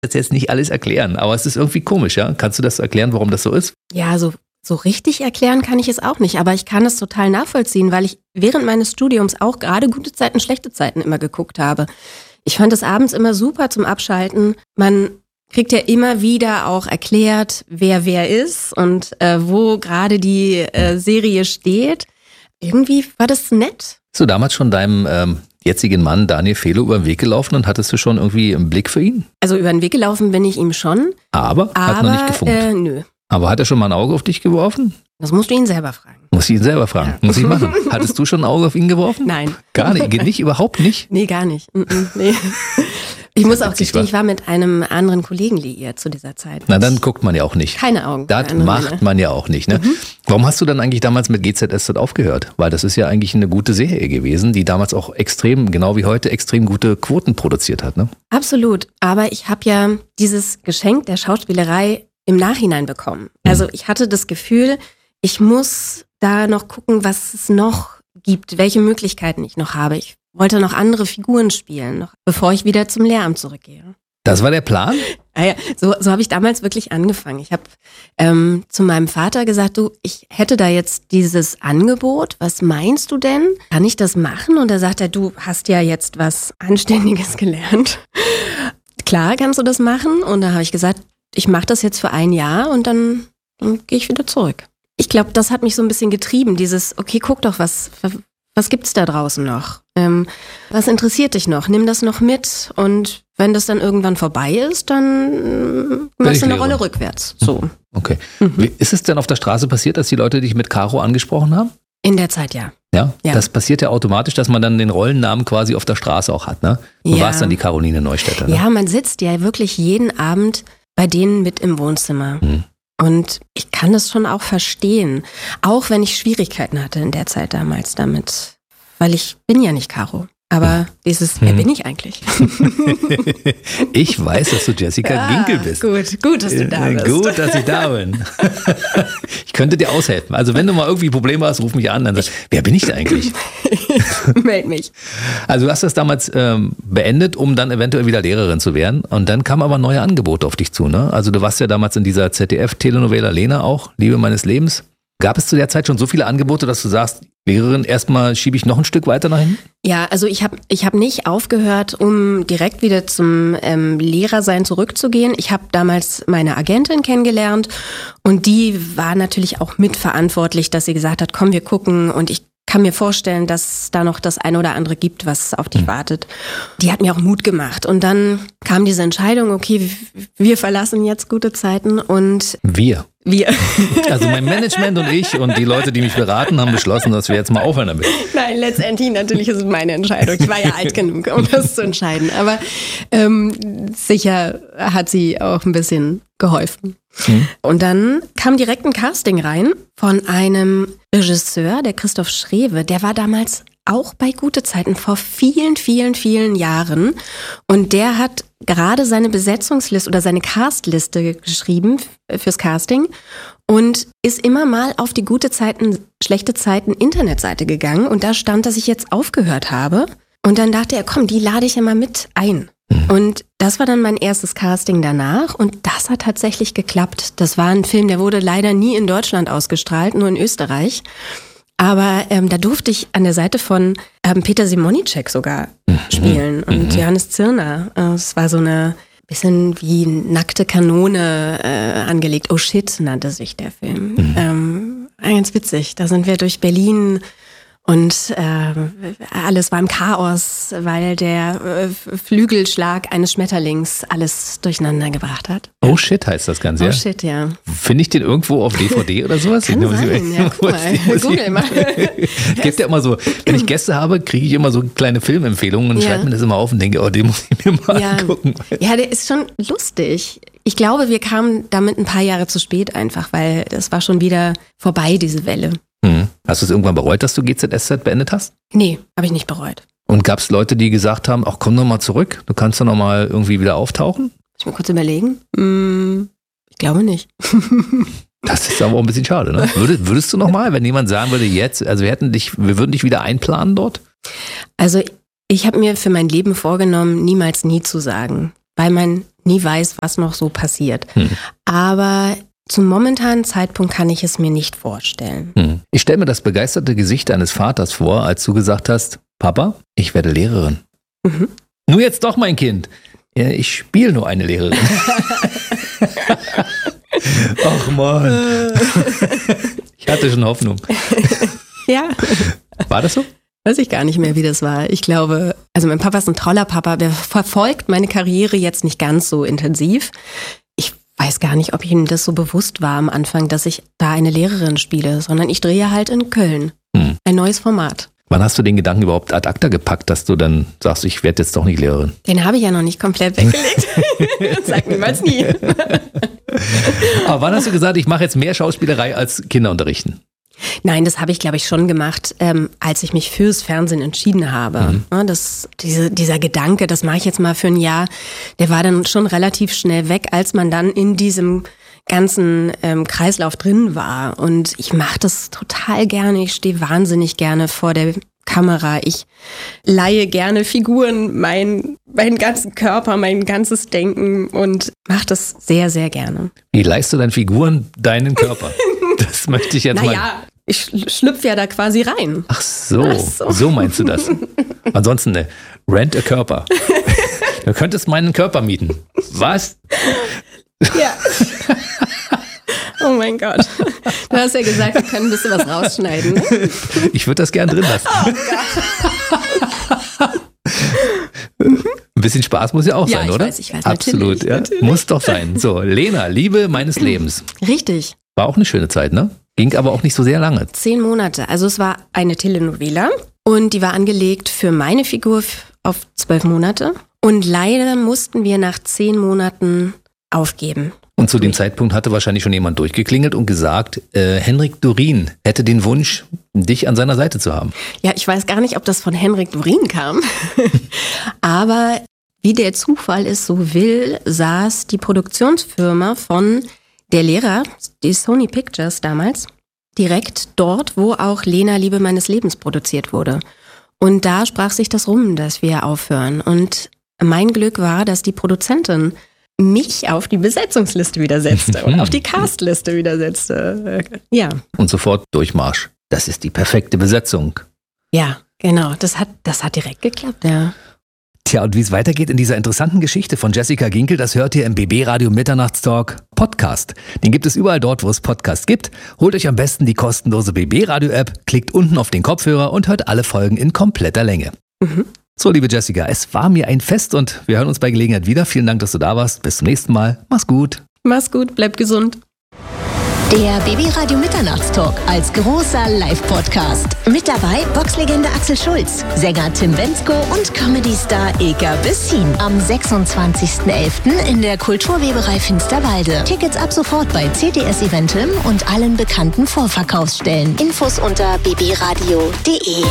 jetzt nicht alles erklären, aber es ist irgendwie komisch, ja? Kannst du das erklären, warum das so ist? Ja, so richtig erklären kann ich es auch nicht, aber ich kann es total nachvollziehen, weil ich während meines Studiums auch gerade gute Zeiten, schlechte Zeiten immer geguckt habe. Ich fand es abends immer super zum Abschalten. Man kriegt ja immer wieder auch erklärt, wer ist und wo gerade die Serie steht. Irgendwie war das nett. Bist du damals schon deinem jetzigen Mann Daniel Fehlo über den Weg gelaufen und hattest du schon irgendwie einen Blick für ihn? Also über den Weg gelaufen bin ich ihm schon. Aber hat noch nicht gefunkt? Nö. Aber hat er schon mal ein Auge auf dich geworfen? Das musst du ihn selber fragen. Muss ich ihn selber fragen. Ja. Muss ich machen. Hattest du schon ein Auge auf ihn geworfen? Nein. Gar nicht? Geht nicht? Überhaupt nicht? Nee, gar nicht. Nee. Ich muss auch gestehen, ich war mit einem anderen Kollegen liiert zu dieser Zeit. Na, dann guckt man ja auch nicht. Keine Augen. Das macht man ja auch nicht. Ne? Warum hast du dann eigentlich damals mit GZSZ aufgehört? Weil das ist ja eigentlich eine gute Serie gewesen, die damals auch extrem, genau wie heute, extrem gute Quoten produziert hat. Ne? Absolut. Aber ich habe ja dieses Geschenk der Schauspielerei im Nachhinein bekommen. Also ich hatte das Gefühl, ich muss da noch gucken, was es noch gibt, welche Möglichkeiten ich noch habe. Ich wollte noch andere Figuren spielen, noch bevor ich wieder zum Lehramt zurückgehe. Das war der Plan? Ja, so habe ich damals wirklich angefangen. Ich habe zu meinem Vater gesagt, du, ich hätte da jetzt dieses Angebot, was meinst du denn? Kann ich das machen? Und da sagt er, du hast ja jetzt was Anständiges gelernt. Klar kannst du das machen. Und da habe ich gesagt, ich mache das jetzt für ein Jahr und dann gehe ich wieder zurück. Ich glaube, das hat mich so ein bisschen getrieben, dieses, okay, guck doch, was gibt's da draußen noch? Was interessiert dich noch? Nimm das noch mit und wenn das dann irgendwann vorbei ist, dann machst du eine Rolle rückwärts. So. Okay. Wie ist es denn auf der Straße passiert, dass die Leute dich mit Caro angesprochen haben? In der Zeit, ja. Ja? Das passiert ja automatisch, dass man dann den Rollennamen quasi auf der Straße auch hat, ne? Du warst dann die Caroline Neustädter, ne? Ja, man sitzt ja wirklich jeden Abend bei denen mit im Wohnzimmer. Und ich kann das schon auch verstehen, auch wenn ich Schwierigkeiten hatte in der Zeit damals damit, weil ich bin ja nicht Caro. Aber wer bin ich eigentlich? Ich weiß, dass du Jessica Ginkel bist. Gut, dass du da bist. Gut, dass ich da bin. Ich könnte dir aushelfen. Also wenn du mal irgendwie Probleme hast, ruf mich an, dann sagst du, wer bin ich denn eigentlich? Meld mich. Also du hast das damals beendet, um dann eventuell wieder Lehrerin zu werden. Und dann kamen aber neue Angebote auf dich zu, ne? Also du warst ja damals in dieser ZDF-Telenovela Lena auch, Liebe meines Lebens. Gab es zu der Zeit schon so viele Angebote, dass du sagst, Lehrerin, erstmal schiebe ich noch ein Stück weiter nach hinten? Ja, also ich hab nicht aufgehört, um direkt wieder zum Lehrersein zurückzugehen. Ich habe damals meine Agentin kennengelernt und die war natürlich auch mitverantwortlich, dass sie gesagt hat, komm, wir gucken und ich kann mir vorstellen, dass da noch das eine oder andere gibt, was auf dich wartet. Die hat mir auch Mut gemacht. Und dann kam diese Entscheidung, okay, wir verlassen jetzt gute Zeiten und... Wir. Also mein Management und ich und die Leute, die mich beraten, haben beschlossen, dass wir jetzt mal aufhören damit. Nein, letztendlich natürlich ist es meine Entscheidung. Ich war ja alt genug, um das zu entscheiden. Aber sicher hat sie auch ein bisschen geholfen. Und dann kam direkt ein Casting rein von einem Regisseur, der Christoph Schrewe. Der war damals auch bei Gute Zeiten vor vielen, vielen, vielen Jahren. Und der hat gerade seine Besetzungsliste oder seine Castliste geschrieben fürs Casting und ist immer mal auf die Gute Zeiten, schlechte Zeiten Internetseite gegangen. Und da stand, dass ich jetzt aufgehört habe. Und dann dachte er, komm, die lade ich ja mal mit ein. Und das war dann mein erstes Casting danach und das hat tatsächlich geklappt. Das war ein Film, der wurde leider nie in Deutschland ausgestrahlt, nur in Österreich. Aber da durfte ich an der Seite von Peter Simonicek sogar spielen und Johannes Zirner. Es war so eine bisschen wie nackte Kanone angelegt. Oh shit, nannte sich der Film. Ganz witzig. Da sind wir durch Berlin und alles war im Chaos, weil der Flügelschlag eines Schmetterlings alles durcheinander gebracht hat. Oh shit heißt das Ganze, ja? Oh shit, ja. Finde ich den irgendwo auf DVD oder sowas? Kann sein, ja, guck mal, google mal. Gibt ja immer so, wenn ich Gäste habe, kriege ich immer so kleine Filmempfehlungen und schreibe mir das immer auf und denke, oh, den muss ich mir mal angucken. Ja, der ist schon lustig. Ich glaube, wir kamen damit ein paar Jahre zu spät einfach, weil das war schon wieder vorbei, diese Welle. Hast du es irgendwann bereut, dass du GZSZ beendet hast? Nee, habe ich nicht bereut. Und gab es Leute, die gesagt haben, ach komm doch mal zurück, du kannst doch noch mal irgendwie wieder auftauchen? Muss ich mal kurz überlegen? Ich glaube nicht. Das ist aber auch ein bisschen schade, ne? Würdest du noch mal, wenn jemand sagen würde, jetzt, also wir würden dich wieder einplanen dort? Also ich habe mir für mein Leben vorgenommen, niemals nie zu sagen. Weil man nie weiß, was noch so passiert. Aber zum momentanen Zeitpunkt kann ich es mir nicht vorstellen. Ich stelle mir das begeisterte Gesicht deines Vaters vor, als du gesagt hast, Papa, ich werde Lehrerin. Nur jetzt doch, mein Kind. Ja, ich spiele nur eine Lehrerin. Ach Mann. Ich hatte schon Hoffnung. Ja. War das so? Weiß ich gar nicht mehr, wie das war. Ich glaube, also mein Papa ist ein toller Papa, der verfolgt meine Karriere jetzt nicht ganz so intensiv. Ich weiß gar nicht, ob ihm das so bewusst war am Anfang, dass ich da eine Lehrerin spiele, sondern ich drehe halt in Köln. Ein neues Format. Wann hast du den Gedanken überhaupt ad acta gepackt, dass du dann sagst, ich werde jetzt doch nicht Lehrerin? Den habe ich ja noch nicht komplett weggelegt. Sag niemals nie. Aber wann hast du gesagt, ich mache jetzt mehr Schauspielerei als Kinderunterrichten? Nein, das habe ich, glaube ich, schon gemacht, als ich mich fürs Fernsehen entschieden habe. Dieser Gedanke, das mache ich jetzt mal für ein Jahr, der war dann schon relativ schnell weg, als man dann in diesem ganzen Kreislauf drin war. Und ich mache das total gerne. Ich stehe wahnsinnig gerne vor der Kamera. Ich leihe gerne Figuren, meinen ganzen Körper, mein ganzes Denken und mache das sehr, sehr gerne. Wie leihst du deinen Figuren deinen Körper? Das möchte ich jetzt mal. Naja, ich schlüpfe ja da quasi rein. Ach so, so meinst du das. Ansonsten, rent a Körper. Du könntest meinen Körper mieten. Was? Ja. Oh mein Gott. Du hast ja gesagt, wir können ein bisschen was rausschneiden. Ne? Ich würde das gern drin lassen. Oh Gott. Ein bisschen Spaß muss ja auch sein, oder? Ich weiß, absolut, natürlich. Muss doch sein. So, Lena, Liebe meines Lebens. Richtig. War auch eine schöne Zeit, ne? Ging aber auch nicht so sehr lange. 10 Monate. Also es war eine Telenovela und die war angelegt für meine Figur auf 12 Monate. Und leider mussten wir nach 10 Monaten aufgeben. Und zu dem Zeitpunkt hatte wahrscheinlich schon jemand durchgeklingelt und gesagt, Henrik Dorien hätte den Wunsch, dich an seiner Seite zu haben. Ja, ich weiß gar nicht, ob das von Henrik Dorien kam. Aber wie der Zufall es so will, saß die Produktionsfirma von der Lehrer, die Sony Pictures damals, direkt dort, wo auch Lena, Liebe meines Lebens produziert wurde. Und da sprach sich das rum, dass wir aufhören. Und mein Glück war, dass die Produzentin mich auf die Besetzungsliste wieder setzte und auf die Castliste wieder setzte. Ja. Und sofort Durchmarsch. Das ist die perfekte Besetzung. Ja, genau. Das hat direkt geklappt, ja. Tja, und wie es weitergeht in dieser interessanten Geschichte von Jessica Ginkel, das hört ihr im BB Radio Mitternachtstalk Podcast. Den gibt es überall dort, wo es Podcasts gibt. Holt euch am besten die kostenlose BB Radio App, klickt unten auf den Kopfhörer und hört alle Folgen in kompletter Länge. So, liebe Jessica, es war mir ein Fest und wir hören uns bei Gelegenheit wieder. Vielen Dank, dass du da warst. Bis zum nächsten Mal. Mach's gut. Mach's gut, bleib gesund. Der BB Radio Mitternachtstalk als großer Live-Podcast. Mit dabei Boxlegende Axel Schulz, Sänger Tim Bendzko und Comedy-Star Ilka Bessin. Am 26.11. in der Kulturweberei Finsterwalde. Tickets ab sofort bei CTS Eventim und allen bekannten Vorverkaufsstellen. Infos unter bbradio.de.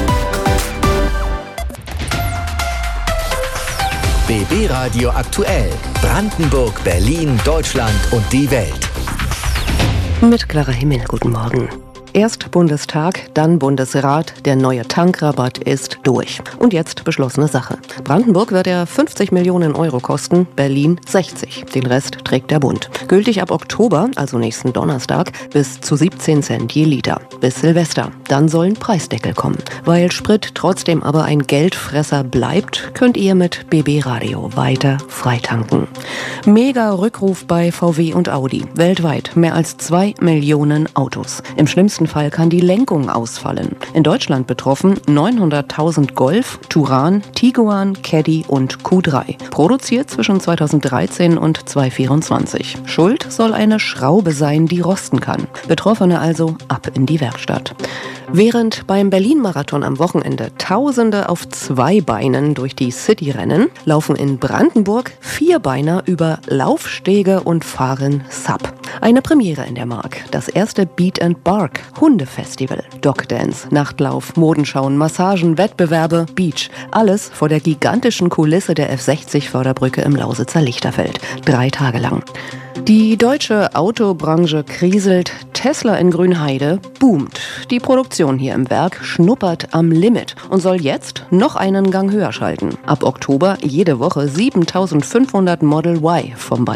BB Radio aktuell. Brandenburg, Berlin, Deutschland und die Welt. Mit Clara Himmel, guten Morgen. Erst Bundestag, dann Bundesrat, der neue Tankrabatt ist durch. Und jetzt beschlossene Sache. Brandenburg wird er 50 Millionen Euro kosten, Berlin 60. Den Rest trägt der Bund. Gültig ab Oktober, also nächsten Donnerstag, bis zu 17 Cent je Liter. Bis Silvester. Dann sollen Preisdeckel kommen. Weil Sprit trotzdem aber ein Geldfresser bleibt, könnt ihr mit BB Radio weiter freitanken. Mega Rückruf bei VW und Audi. Weltweit mehr als 2 Millionen Autos. Im schlimmsten Fall kann die Lenkung ausfallen. In Deutschland betroffen 900.000 Golf, Touran, Tiguan, Caddy und Q3. Produziert zwischen 2013 und 2024. Schuld soll eine Schraube sein, die rosten kann. Betroffene also ab in die Werkstatt. Während beim Berlin-Marathon am Wochenende Tausende auf 2 Beinen durch die City rennen, laufen in Brandenburg 4-Beiner über Laufstege und fahren Sub. Eine Premiere in der Mark. Das erste Beat and Bark Hundefestival. Dogdance, Nachtlauf, Modenschauen, Massagen, Wettbewerbe, Beach. Alles vor der gigantischen Kulisse der F60-Förderbrücke im Lausitzer Lichterfeld. 3 Tage lang. Die deutsche Autobranche kriselt, Tesla in Grünheide boomt. Die Produktion hier im Werk schnuppert am Limit und soll jetzt noch einen Gang höher schalten. Ab Oktober jede Woche 7.500 Model Y vom